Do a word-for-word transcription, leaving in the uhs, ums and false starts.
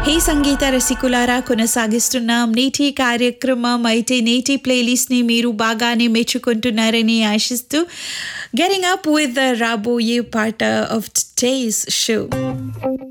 హే సంగీత రసికులారా, కొనసాగిస్తున్నాం నేటి కార్యక్రమం. అయితే నేటి ప్లేలిస్ట్ని మీరు బాగానే మెచ్చుకుంటున్నారని ఆశిస్తూ గెటింగ్ అప్ విత్ రాబోయే పాట ఆఫ్ టుడేస్ షో.